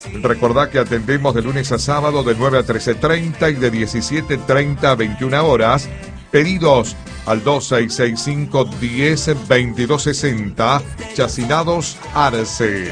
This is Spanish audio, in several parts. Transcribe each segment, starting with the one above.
Recordá que atendemos de lunes a sábado de 9 a 13:30 y de 17:30 a 21 horas. Pedidos al 2665-10-2260. Chacinados Arce.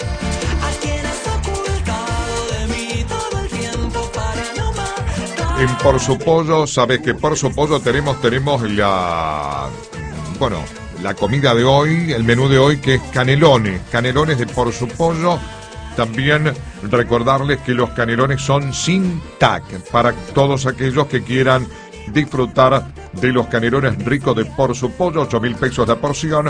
En Por Su Pollo, sabes que Por Su Pollo tenemos la comida de hoy, el menú de hoy, que es canelones de Por Su Pollo. También recordarles que los canelones son sin TAC, para todos aquellos que quieran disfrutar de los canelones ricos de Por Su Pollo. 8.000 pesos la porción,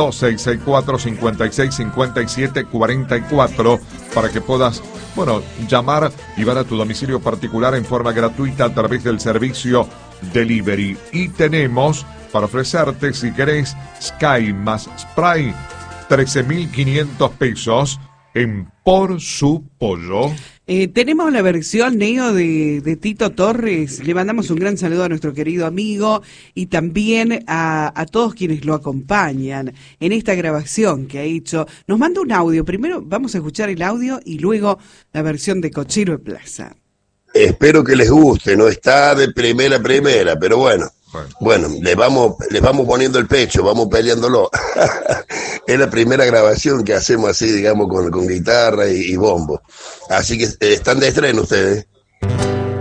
2664-5657-44, para que puedas, llamar y van a tu domicilio particular en forma gratuita a través del servicio delivery. Y tenemos para ofrecerte, si querés, Sky más Spray, 13.500 pesos en Por Su Pollo. Tenemos la versión Neo de Tito Torres. Le mandamos un gran saludo a nuestro querido amigo y también a todos quienes lo acompañan en esta grabación que ha hecho. Nos manda un audio. Primero vamos a escuchar el audio y luego la versión de Cochero de Plaza. Espero que les guste, no está de primera, pero bueno, les vamos poniendo el pecho, vamos peleándolo. Es la primera grabación que hacemos así, digamos, con guitarra y bombo. Así que están de estreno ustedes.